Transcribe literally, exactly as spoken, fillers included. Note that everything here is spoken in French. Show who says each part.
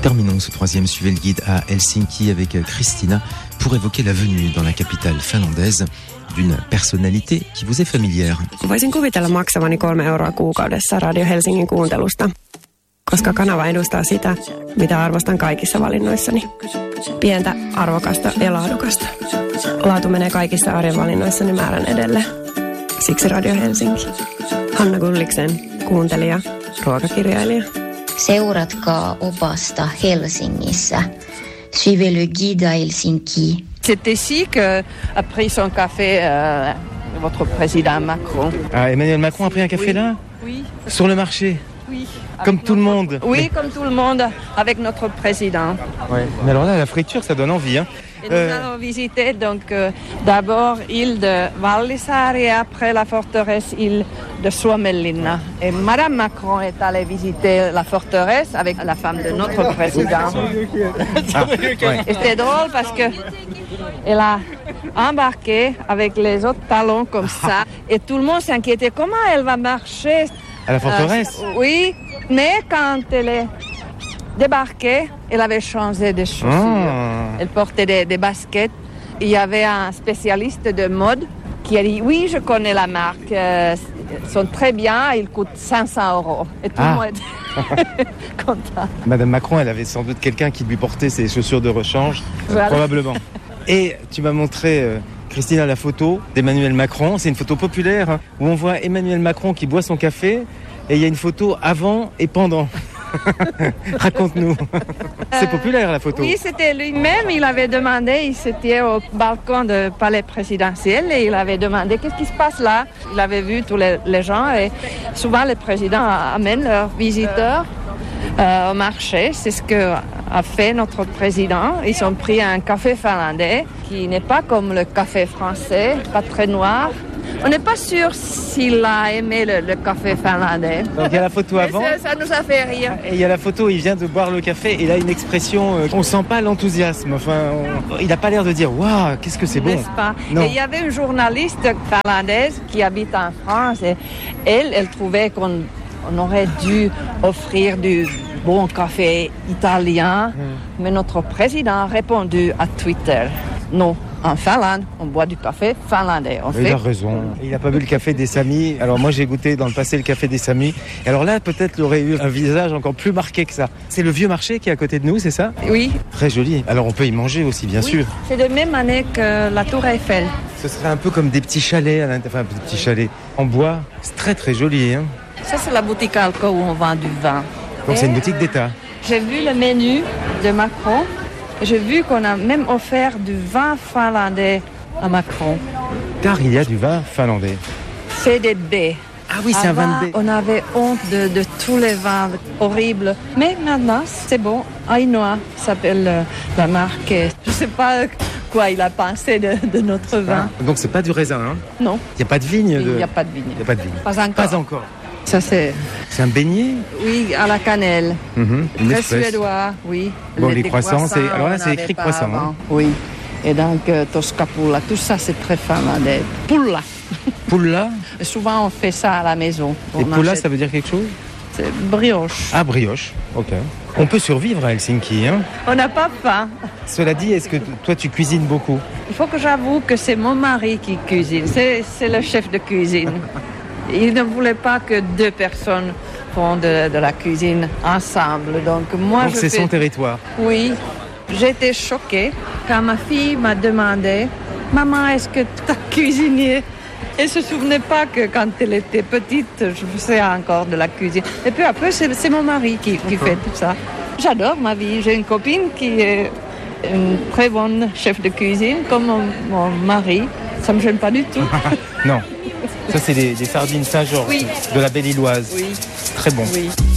Speaker 1: terminons ce troisième Suivez le guide à Helsinki avec Christina pour évoquer la venue dans la capitale finlandaise d'une personnalité qui vous est familière.
Speaker 2: Voisin kuvitella maksavani kolme euroa kuukaudessa Radio Helsingin kuuntelusta, koska kanava edustaa sitä, mitä arvostan kaikissa valinnoissani. Pientä, arvokasta ja laadukasta. Laatu menee kaikissa arjen valinnoissani määrän edelle. Siksi Radio Helsinki. Hanna Gulliksen, kuuntelija, ruokakirjailija.
Speaker 3: Seuratkaa opasta Helsingissä. Suivez le guide à Helsinki.
Speaker 4: C'est ici que a pris son café euh, votre président Macron.
Speaker 5: Ah, Emmanuel Macron a pris un café
Speaker 4: oui.
Speaker 5: là?
Speaker 4: Oui.
Speaker 5: Sur le marché?
Speaker 4: Oui.
Speaker 5: Comme tout le monde?
Speaker 4: Oui,
Speaker 5: mais...
Speaker 4: comme tout le monde, avec notre président.
Speaker 5: Ouais. Mais alors là, la friture, ça donne envie, hein.
Speaker 4: Et nous euh... allons visiter donc euh, d'abord l'île de Vallisaari et après la forteresse île de Suomenlinna. Et Madame Macron est allée visiter la forteresse avec la femme de notre président.
Speaker 5: Ah, ouais.
Speaker 4: Et c'était drôle parce que elle a embarqué avec les autres talons comme ça et tout le monde s'inquiétait comment elle va marcher.
Speaker 5: À la forteresse?
Speaker 4: euh, Oui, mais quand elle est débarquée, elle avait changé de chaussures.
Speaker 5: Ah.
Speaker 4: Elle portait des, des baskets. Il y avait un spécialiste de mode qui a dit « Oui, je connais la marque. Euh, ils sont très bien, ils coûtent cinq cents euros. » Et tout
Speaker 5: Ah.
Speaker 4: le monde était content.
Speaker 5: Madame Macron, elle avait sans doute quelqu'un qui lui portait ses chaussures de rechange,
Speaker 4: Voilà.
Speaker 5: probablement. Et tu m'as montré, euh, Christina, la photo d'Emmanuel Macron. C'est une photo populaire, hein, où on voit Emmanuel Macron qui boit son café et il y a une photo avant et pendant. Raconte-nous. C'est populaire la photo.
Speaker 4: Oui, c'était lui-même. Il avait demandé, il s'était au balcon du palais présidentiel et il avait demandé qu'est-ce qui se passe là. Il avait vu tous les, les gens et souvent les présidents amènent leurs visiteurs euh, au marché. C'est ce que a fait notre président. Ils ont pris un café finlandais qui n'est pas comme le café français, pas très noir. On n'est pas sûr s'il a aimé le, le café finlandais.
Speaker 5: Donc il y a la photo avant.
Speaker 4: Ça, ça nous a fait rire.
Speaker 5: Et il y a la photo où il vient de boire le café et il a une expression, euh, on sent pas l'enthousiasme. Enfin, on, il n'a pas l'air de dire waouh, qu'est-ce que c'est bon.
Speaker 4: N'est-ce pas?
Speaker 5: Non.
Speaker 4: Et il y avait une journaliste finlandaise qui habite en France et elle, elle trouvait qu'on on aurait dû offrir du bon café italien. Mm. Mais notre président a répondu à Twitter non. En Finlande, on boit du café finlandais. On
Speaker 5: il
Speaker 4: fait...
Speaker 5: a raison. Il n'a pas bu le café des Samis. Alors moi, j'ai goûté dans le passé le café des Samis. Et alors là, peut-être, il aurait eu un visage encore plus marqué que ça. C'est le vieux marché qui est à côté de nous, c'est ça?
Speaker 4: Oui.
Speaker 5: Très joli. Alors on peut y manger aussi, bien
Speaker 4: oui.
Speaker 5: sûr.
Speaker 4: C'est de même année que la Tour Eiffel.
Speaker 5: Ce serait un peu comme des petits chalets, à l'intérieur. Enfin, des petits chalets en bois. C'est très, très joli. Hein.
Speaker 4: Ça, c'est la boutique Alko où on vend du vin.
Speaker 5: Donc
Speaker 4: Et
Speaker 5: c'est une boutique d'État.
Speaker 4: J'ai vu le menu de Macron. J'ai vu qu'on a même offert du vin finlandais à Macron.
Speaker 5: Car il y a du vin finlandais.
Speaker 4: C'est des baies.
Speaker 5: Ah oui, c'est
Speaker 4: Avant,
Speaker 5: un vin de baie.
Speaker 4: On avait honte de, de tous les vins horribles. Mais maintenant, c'est bon. Ainoa s'appelle euh, la marque. Je ne sais pas quoi il a pensé de, de notre vin.
Speaker 5: Ah, donc c'est pas du raisin, hein?
Speaker 4: Non.
Speaker 5: Il n'y a pas de vigne de...
Speaker 4: Il n'y a pas de vigne.
Speaker 5: Il n'y a pas de vigne.
Speaker 4: Pas encore.
Speaker 5: Pas encore.
Speaker 4: Ça, c'est...
Speaker 5: C'est un beignet?
Speaker 4: Oui, à la cannelle.
Speaker 5: Mm-hmm.
Speaker 4: Très suédois, oui.
Speaker 5: Bon,
Speaker 4: les,
Speaker 5: les croissants, c'est... Alors là,
Speaker 4: on
Speaker 5: c'est écrit
Speaker 4: n'avait pas
Speaker 5: croissant.
Speaker 4: avant.
Speaker 5: Hein.
Speaker 4: Oui. Et donc, euh, toskapulla, tout ça, c'est très finlandais. Pulla.
Speaker 5: Pulla?
Speaker 4: Souvent, on fait ça à la maison.
Speaker 5: Et
Speaker 4: On
Speaker 5: pulla,
Speaker 4: achète...
Speaker 5: ça veut dire quelque chose?
Speaker 4: C'est brioche.
Speaker 5: Ah, brioche. Ok. On peut survivre à Helsinki, hein?
Speaker 4: On n'a pas faim.
Speaker 5: Cela dit, est-ce que toi, tu cuisines beaucoup?
Speaker 4: Il faut que j'avoue que c'est mon mari qui cuisine. C'est, c'est le chef de cuisine. Il ne voulait pas que deux personnes font de, de la cuisine ensemble. Donc, moi,
Speaker 5: Donc
Speaker 4: je
Speaker 5: c'est
Speaker 4: fais...
Speaker 5: son territoire.
Speaker 4: Oui. J'étais choquée quand ma fille m'a demandé « Maman, est-ce que tu as cuisiné ?» Elle ne se souvenait pas que quand elle était petite, je faisais encore de la cuisine. Et puis après, c'est, c'est mon mari qui, qui fait tout ça. J'adore ma vie. J'ai une copine qui est une très bonne chef de cuisine, comme mon, mon mari. Ça ne me gêne pas du tout.
Speaker 5: Non. Ça, c'est des, des sardines Saint-Georges,
Speaker 4: oui.
Speaker 5: de la Belle-Illoise.
Speaker 4: Oui.
Speaker 5: Très bon.
Speaker 4: Oui.